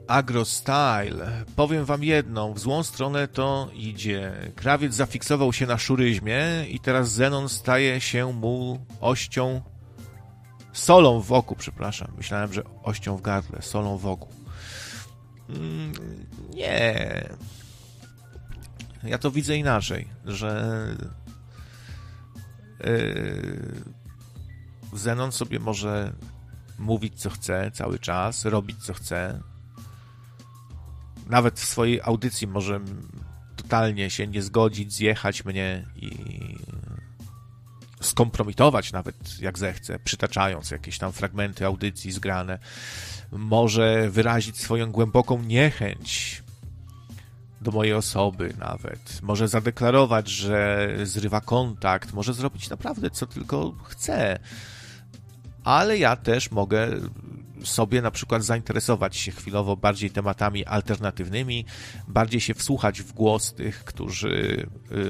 Agrostyle. Powiem wam jedną, w złą stronę to idzie. Krawiec zafiksował się na szuryzmie i teraz Zenon staje się mu solą w oku, przepraszam. Myślałem, że ością w gardle, solą w oku. Nie. Ja to widzę inaczej, że Zenon sobie może mówić co chce cały czas, robić co chce. Nawet w swojej audycji może totalnie się nie zgodzić, zjechać mnie i skompromitować nawet jak zechce, przytaczając jakieś tam fragmenty audycji zgrane. Może wyrazić swoją głęboką niechęć do mojej osoby nawet. Może zadeklarować, że zrywa kontakt. Może zrobić naprawdę co tylko chce. Ale ja też mogę sobie na przykład zainteresować się chwilowo bardziej tematami alternatywnymi, bardziej się wsłuchać w głos tych, którzy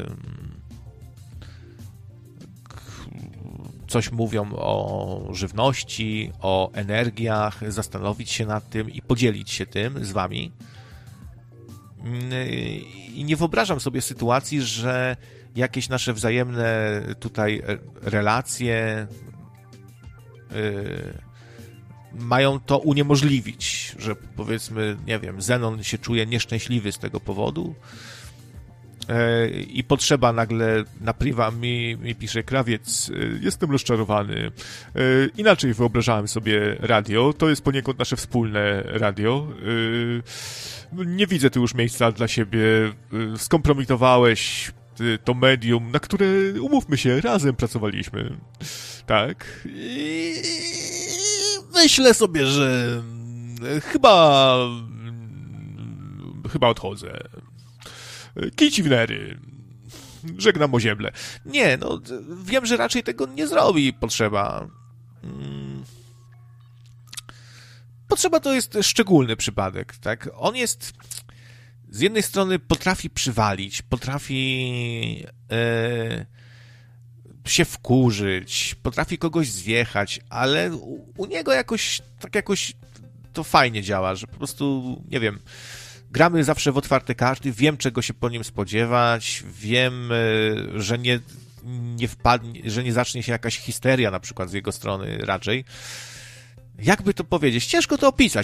coś mówią o żywności, o energiach, zastanowić się nad tym i podzielić się tym z wami. I nie wyobrażam sobie sytuacji, że jakieś nasze wzajemne tutaj relacje mają to uniemożliwić, że powiedzmy, nie wiem, Zenon się czuje nieszczęśliwy z tego powodu i potrzeba nagle na priwa mi pisze krawiec, jestem rozczarowany. Inaczej wyobrażałem sobie radio, to jest poniekąd nasze wspólne radio. Nie widzę tu już miejsca dla siebie, skompromitowałeś to medium, na które, umówmy się, razem pracowaliśmy. Tak. I myślę sobie, że chyba odchodzę. Kici w nery. Żegnam oziemle. Nie, no, wiem, że raczej tego nie zrobi potrzeba. Potrzeba to jest szczególny przypadek, tak? On jest... Z jednej strony potrafi przywalić, potrafi się wkurzyć, potrafi kogoś zjechać, ale u niego jakoś to fajnie działa, że po prostu, nie wiem, gramy zawsze w otwarte karty, wiem czego się po nim spodziewać, wiem, że nie wpadnie, że nie zacznie się jakaś histeria na przykład z jego strony raczej. Jakby to powiedzieć? Ciężko to opisać.